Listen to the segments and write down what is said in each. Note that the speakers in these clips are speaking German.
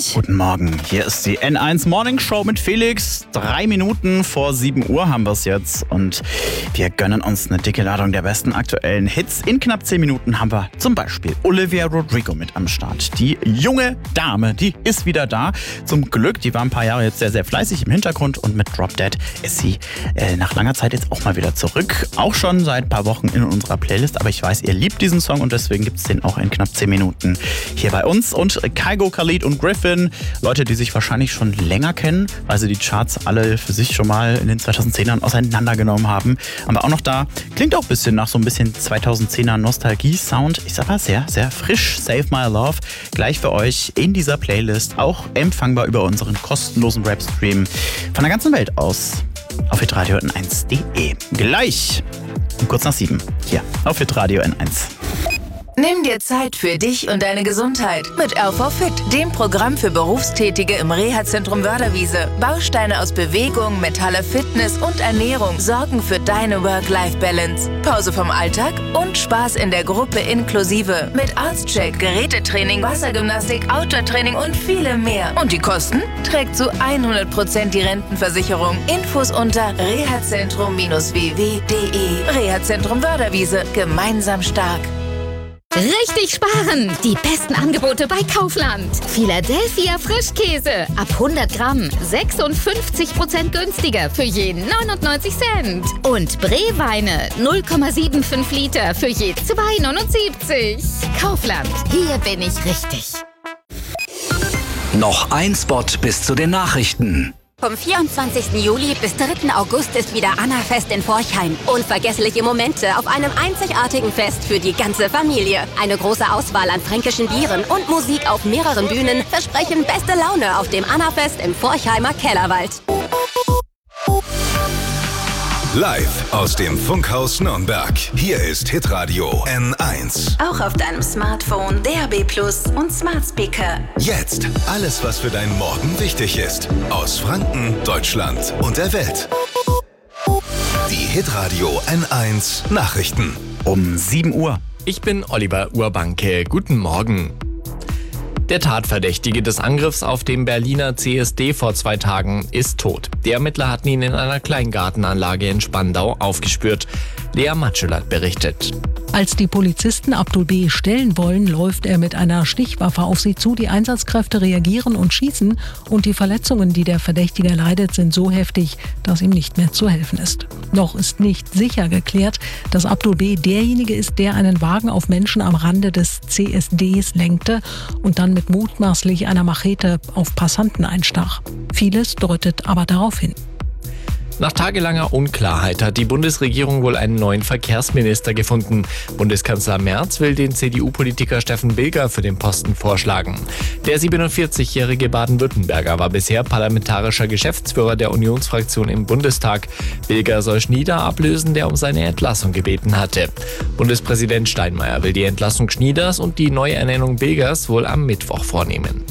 dich. Guten Morgen, hier ist die N1 Morning Show mit Felix. 3 Minuten vor 7 Uhr haben wir es jetzt und wir gönnen uns eine dicke Ladung der besten aktuellen Hits. In knapp 10 Minuten haben wir zum Beispiel Olivia Rodrigo mit am Start. Die junge Dame, die ist wieder da. Zum Glück, die war ein paar Jahre jetzt sehr, sehr fleißig im Hintergrund und mit Drop Dead ist sie nach langer Zeit jetzt auch mal wieder zurück. Auch schon seit ein paar Wochen in unserer Playlist, aber ich weiß, ihr liebt diesen Song und deswegen gibt es den auch in knapp 10 Minuten hier bei uns. Und Kygo, Khalid und Griffin, Leute, die sich wahrscheinlich schon länger kennen, weil sie die Charts alle für sich schon mal in den 2010ern auseinandergenommen haben. Aber auch noch da, klingt auch ein bisschen nach so ein bisschen 2010er Nostalgie-Sound. Ich sag mal sehr, sehr frisch. Save My Love, gleich für euch in dieser Playlist, auch empfangbar über unseren kostenlosen Rap-Stream von der ganzen Welt aus auf hitradio n1.de. Gleich um kurz nach 7 hier auf hitradio N1. Nimm dir Zeit für dich und deine Gesundheit mit RV Fit, dem Programm für Berufstätige im Reha-Zentrum Wörderwiese. Bausteine aus Bewegung, mentaler Fitness und Ernährung sorgen für deine Work-Life-Balance. Pause vom Alltag und Spaß in der Gruppe inklusive. Mit Arztcheck, Gerätetraining, Wassergymnastik, Outdoor-Training und vielem mehr. Und die Kosten trägt zu 100% die Rentenversicherung. Infos unter rehazentrum-ww.de. Reha-Zentrum Wörderwiese. Gemeinsam stark. Richtig sparen! Die besten Angebote bei Kaufland. Philadelphia Frischkäse ab 100 Gramm 56% günstiger für je 99 Cent. Und Bree-Weine 0,75 Liter für je 2,79. Kaufland, hier bin ich richtig. Noch ein Spot bis zu den Nachrichten. Vom 24. Juli bis 3. August ist wieder Annafest in Forchheim. Unvergessliche Momente auf einem einzigartigen Fest für die ganze Familie. Eine große Auswahl an fränkischen Bieren und Musik auf mehreren Bühnen versprechen beste Laune auf dem Annafest im Forchheimer Kellerwald. Live aus dem Funkhaus Nürnberg. Hier ist Hitradio N1. Auch auf deinem Smartphone, DAB+ und Smart Speaker. Jetzt alles, was für deinen Morgen wichtig ist. Aus Franken, Deutschland und der Welt. Die Hitradio N1 Nachrichten. Um 7 Uhr. Ich bin Oliver Urbanke. Guten Morgen. Der Tatverdächtige des Angriffs auf den Berliner CSD vor 2 Tagen ist tot. Die Ermittler hatten ihn in einer Kleingartenanlage in Spandau aufgespürt. Lea Matschullat berichtet. Als die Polizisten Abdul B. stellen wollen, läuft er mit einer Stichwaffe auf sie zu. Die Einsatzkräfte reagieren und schießen und die Verletzungen, die der Verdächtige erleidet, sind so heftig, dass ihm nicht mehr zu helfen ist. Noch ist nicht sicher geklärt, dass Abdul B. derjenige ist, der einen Wagen auf Menschen am Rande des CSDs lenkte und dann mit mutmaßlich einer Machete auf Passanten einstach. Vieles deutet aber darauf hin. Nach tagelanger Unklarheit hat die Bundesregierung wohl einen neuen Verkehrsminister gefunden. Bundeskanzler Merz will den CDU-Politiker Steffen Bilger für den Posten vorschlagen. Der 47-jährige Baden-Württemberger war bisher parlamentarischer Geschäftsführer der Unionsfraktion im Bundestag. Bilger soll Schnieder ablösen, der um seine Entlassung gebeten hatte. Bundespräsident Steinmeier will die Entlassung Schnieders und die Neuernennung Bilgers wohl am Mittwoch vornehmen.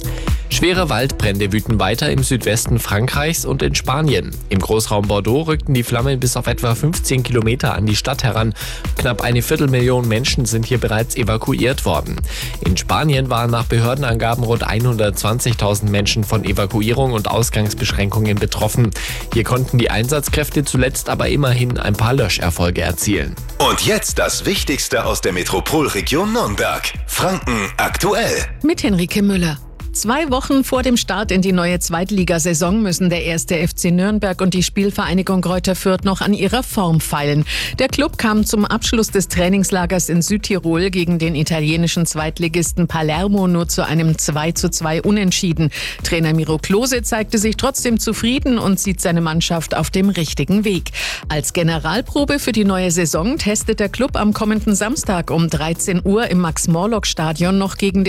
Schwere Waldbrände wüten weiter im Südwesten Frankreichs und in Spanien. Im Großraum Bordeaux rückten die Flammen bis auf etwa 15 Kilometer an die Stadt heran. Knapp 250.000 Menschen sind hier bereits evakuiert worden. In Spanien waren nach Behördenangaben rund 120.000 Menschen von Evakuierung und Ausgangsbeschränkungen betroffen. Hier konnten die Einsatzkräfte zuletzt aber immerhin ein paar Löscherfolge erzielen. Und jetzt das Wichtigste aus der Metropolregion Nürnberg. Franken aktuell. Mit Henrike Müller. 2 Wochen vor dem Start in die neue Zweitligasaison müssen der 1. FC Nürnberg und die Spielvereinigung Greuther Fürth noch an ihrer Form feilen. Der Club kam zum Abschluss des Trainingslagers in Südtirol gegen den italienischen Zweitligisten Palermo nur zu einem 2:2 Unentschieden. Trainer Miro Klose zeigte sich trotzdem zufrieden und sieht seine Mannschaft auf dem richtigen Weg. Als Generalprobe für die neue Saison testet der Club am kommenden Samstag um 13 Uhr im Max-Morlock-Stadion noch gegen